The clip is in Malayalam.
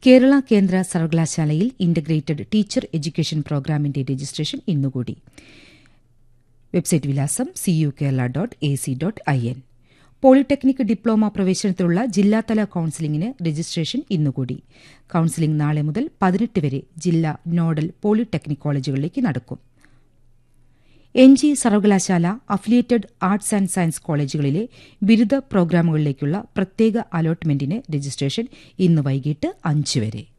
കേരള കേന്ദ്ര സർവകലാശാലയിൽ ഇന്റഗ്രേറ്റഡ് ടീച്ചർ എഡ്യൂക്കേഷൻ പ്രോഗ്രാമിന്റെ രജിസ്ട്രേഷൻ ഇന്നുകൂടി. വെബ്സൈറ്റ് വിലാസം cukerala.ac.in. പോളിടെക്നിക് ഡിപ്ലോമ പ്രവേശനത്തിലുള്ള ജില്ലാതല കൌൺസിലിംഗിന് രജിസ്ട്രേഷൻ ഇന്നുകൂടി. കൌൺസിലിംഗ് നാളെ മുതൽ 18 വരെ ജില്ലാ നോഡൽ പോളിടെക്നിക് കോളേജുകളിലേക്ക് നടക്കും. എൻജി സർവകലാശാല അഫിലിയേറ്റഡ് ആർട്സ് ആൻഡ് സയൻസ് കോളേജുകളിലെ ബിരുദ പ്രോഗ്രാമുകളിലേക്കുള്ള പ്രത്യേക അലോട്ട്മെന്റിന് രജിസ്ട്രേഷൻ ഇന്ന് വൈകിട്ട് 5 വരെ.